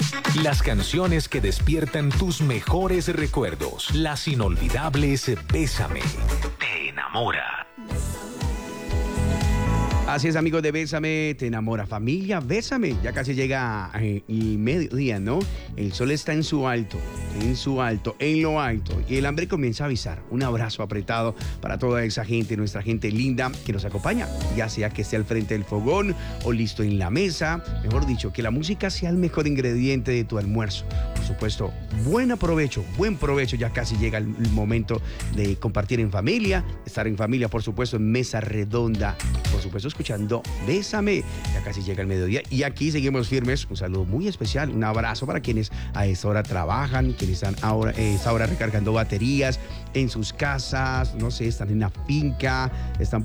Las canciones que despiertan tus mejores recuerdos. Las inolvidables Bésame. Te enamora. Así es, amigos de Bésame, te enamora. Familia, Bésame. Ya casi llega el mediodía, ¿no? El sol está en lo alto. Y el hambre comienza a avisar. Un abrazo apretado para toda esa gente, nuestra gente linda que nos acompaña. Ya sea que esté al frente del fogón o listo en la mesa. Mejor dicho, que la música sea el mejor ingrediente de tu almuerzo. Por supuesto, buen provecho. Ya casi llega el momento de compartir en familia. Estar en familia, por supuesto, en mesa redonda. Por supuesto, escuchando Bésame. Ya casi llega el mediodía y aquí seguimos firmes. Un saludo muy especial, un abrazo para quienes a esta hora trabajan, quienes están esta hora recargando baterías en sus casas, no sé, están en la finca, están